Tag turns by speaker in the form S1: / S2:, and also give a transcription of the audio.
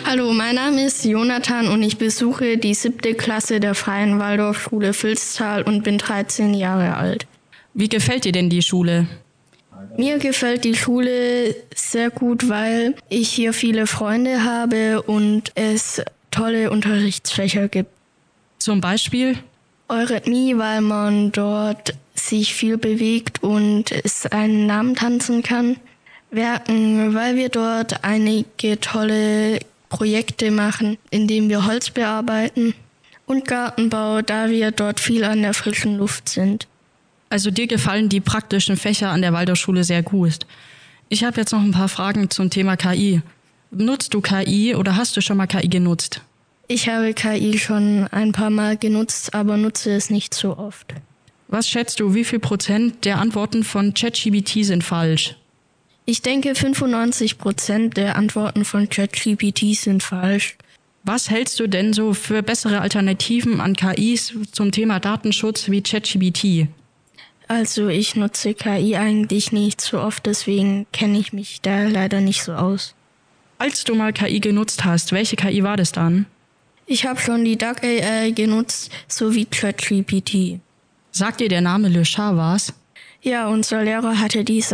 S1: Hallo, mein Name ist Jonathan und ich besuche die 7. Klasse der Freien Waldorfschule Vilstal und bin 13 Jahre alt.
S2: Wie gefällt dir denn die Schule?
S1: Mir gefällt die Schule sehr gut, weil ich hier viele Freunde habe und es tolle Unterrichtsfächer gibt.
S2: Zum Beispiel?
S1: Eurythmie, weil man dort sich viel bewegt und es einen Namen tanzen kann. Werken, weil wir dort einige tolle Projekte machen, indem wir Holz bearbeiten. Und Gartenbau, da wir dort viel an der frischen Luft sind.
S2: Also dir gefallen die praktischen Fächer an der Waldorfschule sehr gut. Ich habe jetzt noch ein paar Fragen zum Thema KI. Nutzt du KI oder hast du schon mal KI genutzt?
S1: Ich habe KI schon ein paar Mal genutzt, aber nutze es nicht so oft.
S2: Was schätzt du, wie viel Prozent der Antworten von ChatGPT sind falsch?
S1: Ich denke, 95% der Antworten von ChatGPT sind falsch.
S2: Was hältst du denn so für bessere Alternativen an KIs zum Thema Datenschutz wie ChatGPT?
S1: Also ich nutze KI eigentlich nicht so oft, deswegen kenne ich mich da leider nicht so aus.
S2: Als du mal KI genutzt hast, welche KI war das dann?
S1: Ich habe schon die Duck AI genutzt, sowie ChatGPT.
S2: Sagt dir der Name Le Chat was?
S1: Ja, unser Lehrer hatte dies